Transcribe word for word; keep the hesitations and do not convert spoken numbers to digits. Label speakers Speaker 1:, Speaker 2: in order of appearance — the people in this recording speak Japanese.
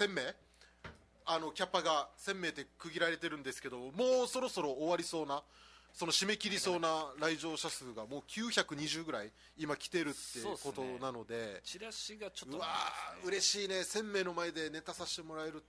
Speaker 1: せんめいあのキャパがせんめいって区切られてるんですけど、もうそろそろ終わりそうな、その締め切りそうな来場者数がもうきゅうひゃくにじゅうぐらい今来てるってことなので、
Speaker 2: チラシがちょっと
Speaker 1: うわー嬉しいね、せんめいの前でネタさせてもらえるっ